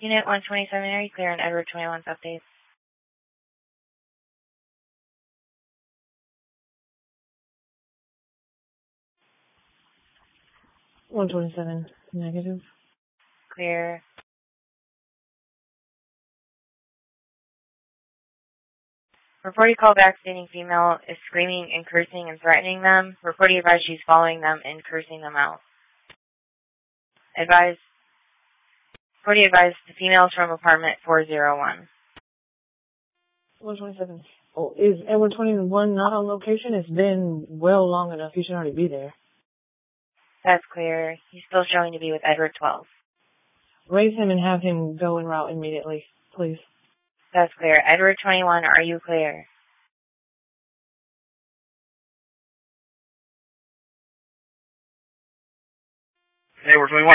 Unit 127, are you clear on Edward 21's updates? $127, negative. Clear. Reported call back stating female is screaming and cursing and threatening them. Reported advised she's following them and cursing them out. Reported advised the female is from apartment 401. 127. Oh, is Edward 21 not on location? It's been well long enough. He should already be there. That's clear. He's still showing to be with Edward 12. Raise him and have him go en route immediately, please. That's clear. Edward 21, are you clear? Edward 21.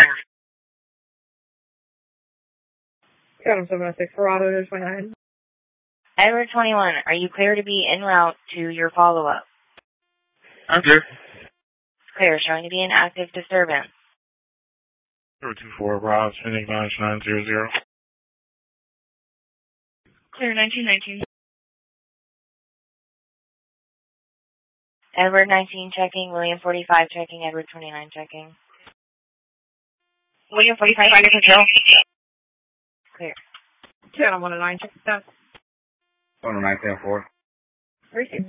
Got him 706 for auto 29. Edward 21, are you clear to be en route to your follow-up? I'm clear. Clear, showing to be an active disturbance. Edward 24, Rob, sending 9900. Clear 1919. Edward 19 checking, William 45 checking, Edward 29 checking. William 45, under control. Clear. Channel 109, check this out. 109.4. Receive.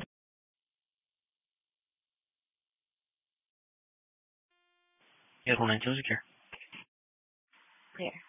Yes, 192 secure. Clear.